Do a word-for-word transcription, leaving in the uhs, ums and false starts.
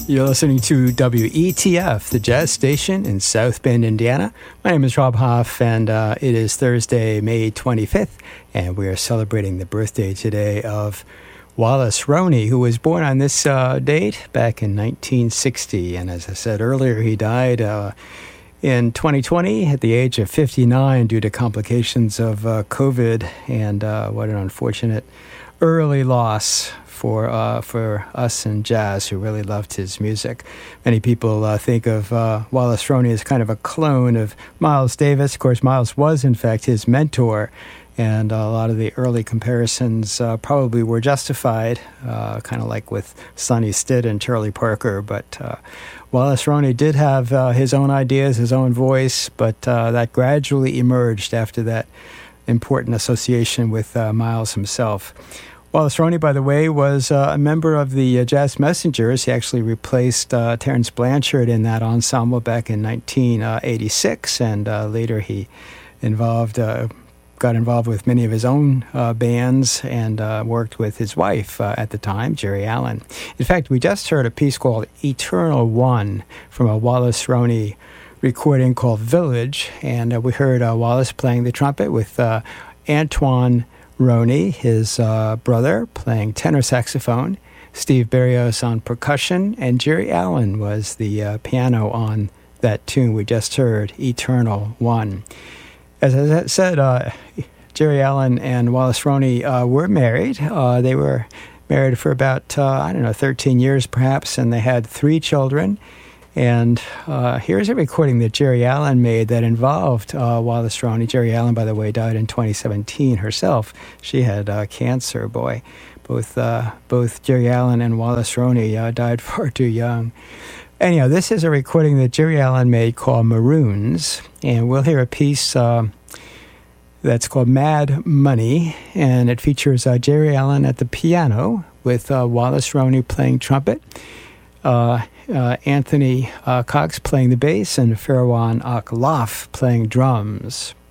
You're listening to W E T F, the jazz station in South Bend, Indiana. My name is Rob Hoff, and uh, it is Thursday, May twenty-fifth, and we are celebrating the birthday today of Wallace Roney, who was born on this uh, date back in nineteen sixty. And as I said earlier, he died uh, in twenty twenty at the age of fifty-nine due to complications of uh, COVID, and uh, what an unfortunate early loss for uh, for us in jazz who really loved his music. Many people uh, think of uh, Wallace Roney as kind of a clone of Miles Davis. Of course, Miles was, in fact, his mentor, and a lot of the early comparisons uh, probably were justified, uh, kind of like with Sonny Stitt and Charlie Parker. But uh, Wallace Roney did have uh, his own ideas, his own voice, but uh, that gradually emerged after that important association with uh, Miles himself. Wallace Roney, by the way, was uh, a member of the uh, Jazz Messengers. He actually replaced uh, Terence Blanchard in that ensemble back in nineteen eighty-six, and uh, later he involved, uh, got involved with many of his own uh, bands and uh, worked with his wife uh, at the time, Jerry Allen. In fact, we just heard a piece called Eternal One from a Wallace Roney recording called Village, and uh, we heard uh, Wallace playing the trumpet with uh, Antoine Roney, his uh, brother, playing tenor saxophone, Steve Berrios on percussion, and Jerry Allen was the uh, piano on that tune we just heard, Eternal One. As I said, uh, Jerry Allen and Wallace Roney uh, were married. Uh, they were married for about, uh, I don't know, thirteen years perhaps, and they had three children. And uh, here's a recording that Jerry Allen made that involved uh, Wallace Roney. Jerry Allen, by the way, died in twenty seventeen herself. She had uh, cancer, boy. Both uh, both Jerry Allen and Wallace Roney uh, died far too young. Anyhow, this is a recording that Jerry Allen made called Maroons. And we'll hear a piece uh, that's called Mad Money. And it features uh, Jerry Allen at the piano with uh, Wallace Roney playing trumpet. Uh, uh, Anthony uh, Cox playing the bass, and Farwan Aklaf playing drums.